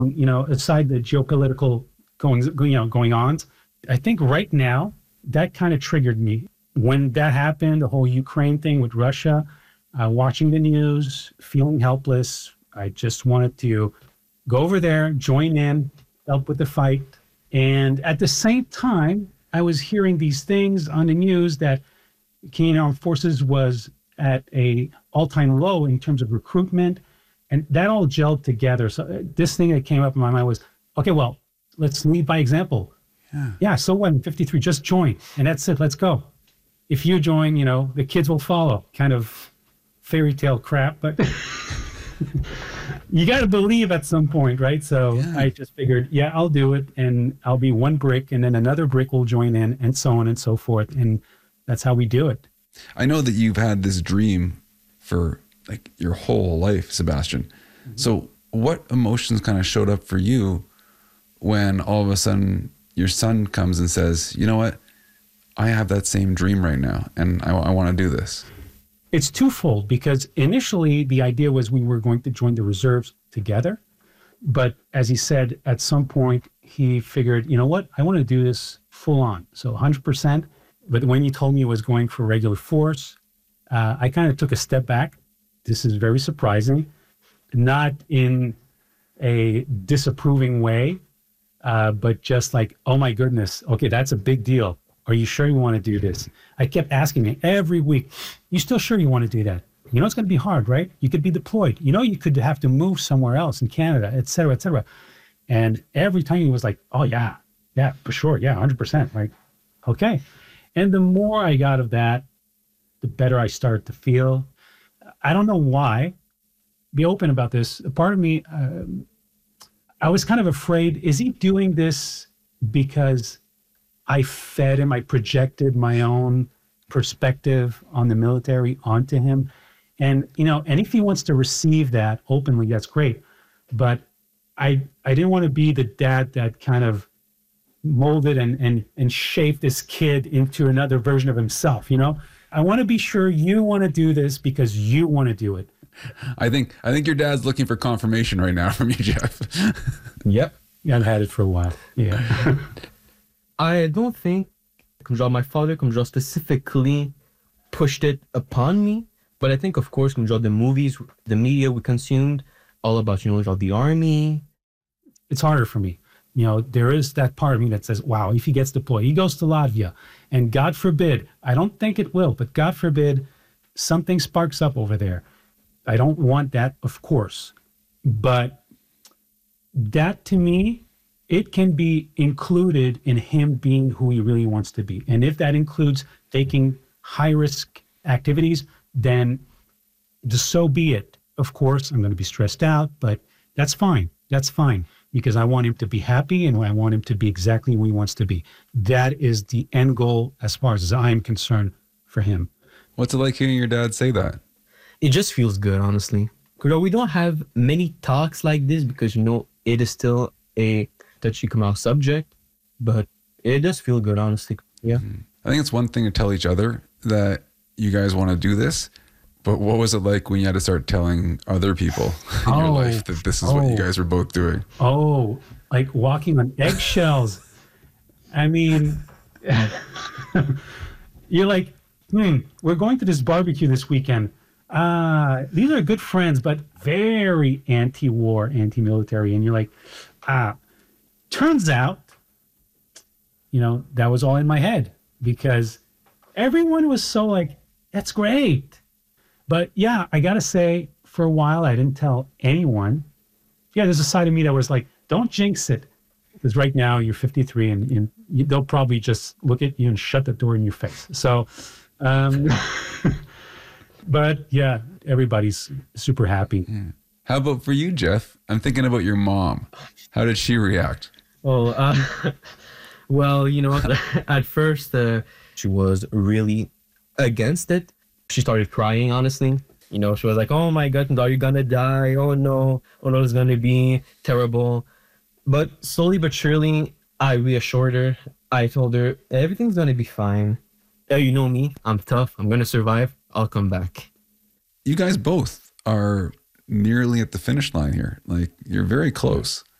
Aside the geopolitical going on, I think right now that kind of triggered me. When that happened, the whole Ukraine thing with Russia, watching the news, feeling helpless, I just wanted to go over there, join in, help with the fight. And at the same time, I was hearing these things on the news that Canadian Armed Forces was at a all-time low in terms of recruitment. And that all gelled together. So this thing that came up in my mind was, okay, well, let's lead by example. Yeah, so what? I'm 53, just join. And that's it, let's go. If you join, the kids will follow. Kind of fairy tale crap, but you got to believe at some point, right? So I just figured, I'll do it, and I'll be one brick, and then another brick will join in, and so on and so forth. And that's how we do it. I know that you've had this dream for like your whole life, Sebastian. Mm-hmm. So what emotions kind of showed up for you when all of a sudden your son comes and says, you know what, I have that same dream right now, and I want to do this? It's twofold, because initially the idea was we were going to join the reserves together. But as he said, at some point he figured, you know what, I want to do this full on. So 100%. But when he told me he was going for regular force, I kind of took a step back. This is very surprising, not in a disapproving way, but just like, oh my goodness, okay, that's a big deal. Are you sure you want to do this? I kept asking him every week, you still sure you want to do that? It's going to be hard, right? You could be deployed. You could have to move somewhere else in Canada, et cetera, et cetera. And every time he was like, oh yeah, for sure. Yeah, 100%. Like, okay. And the more I got of that, the better I started to feel. I don't know why. Be open about this. A part of me, I was kind of afraid, is he doing this because I fed him, I projected my own perspective on the military onto him? And, and if he wants to receive that openly, that's great. But I didn't want to be the dad that kind of molded and shaped this kid into another version of himself, I want to be sure you want to do this because you want to do it. I think your dad's looking for confirmation right now from you, Jeff. Yep. Yeah, I've had it for a while. Yeah. I don't think my father specifically pushed it upon me, but I think, of course, the movies, the media we consumed, all about, the army. It's harder for me. There is that part of me that says, wow, if he gets deployed, he goes to Latvia, and God forbid, I don't think it will, but God forbid, something sparks up over there. I don't want that, of course. But that, to me, it can be included in him being who he really wants to be. And if that includes taking high-risk activities, then so be it. Of course, I'm going to be stressed out, but that's fine. That's fine, because I want him to be happy, and I want him to be exactly who he wants to be. That is the end goal as far as I'm concerned for him. What's it like hearing your dad say that? It just feels good, honestly. We don't have many talks like this because, it is still a touchy come out subject, but it does feel good, honestly. Yeah. I think it's one thing to tell each other that you guys want to do this, but what was it like when you had to start telling other people in your life that this is what you guys were both doing? Oh, like walking on eggshells. I mean, you're like, we're going to this barbecue this weekend. These are good friends, but very anti-war, anti-military. And you're like, turns out, that was all in my head, because everyone was so like, that's great. But yeah, I got to say, for a while, I didn't tell anyone. Yeah, there's a side of me that was like, don't jinx it. Because right now you're 53 and they'll probably just look at you and shut the door in your face. So, but yeah, everybody's super happy. Yeah. How about for you, Jeff? I'm thinking about your mom. How did she react? Oh, well, at first she was really against it. She started crying, honestly. She was like, oh my God, are you gonna die? Oh no, it's gonna be terrible. But slowly but surely, I reassured her. I told her, everything's gonna be fine. You know me, I'm tough, I'm gonna survive, I'll come back. You guys both are nearly at the finish line here. Like, you're very close.